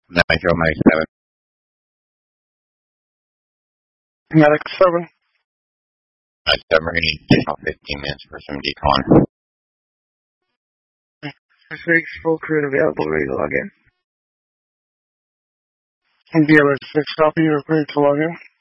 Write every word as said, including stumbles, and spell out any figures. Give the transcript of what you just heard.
Nitro Mike seven. Medic seven. Mike seven, we're going to need additional fifteen minutes for some decon. six, full crew available, ready to log in. D L S six, copy, you're ready to log in.